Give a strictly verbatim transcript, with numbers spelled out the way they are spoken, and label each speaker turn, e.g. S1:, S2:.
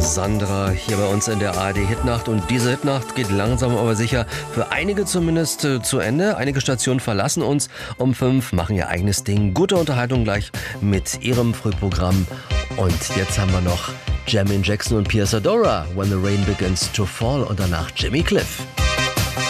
S1: Sandra hier bei uns in der A R D-Hitnacht. Und diese Hitnacht geht langsam aber sicher für einige zumindest äh, zu Ende. Einige Stationen verlassen uns um fünf, machen ihr eigenes Ding. Gute Unterhaltung gleich mit ihrem Frühprogramm. Und jetzt haben wir noch Jermaine Jackson und Pia Zadora, When the Rain Begins to Fall, und danach Jimmy Cliff.